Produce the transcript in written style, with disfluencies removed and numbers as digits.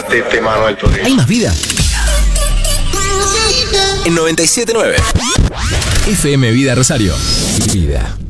de Manuel Turizo. Hay más vida en 97.9 FM Vida Rosario. Vida.